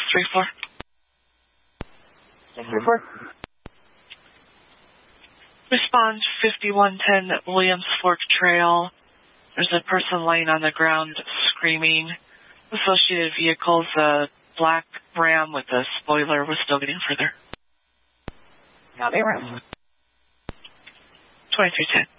634. 634. Respond 5110 Williams Fork Trail. There's a person laying on the ground screaming. Associated vehicles, a black Ram with a spoiler. We're still getting further. Copy, Ram. 2310.